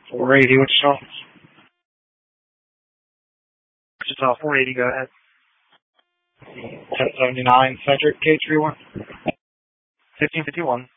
480, Wichita. Wichita 480, go ahead. 1079, Cedric, K31. 1551.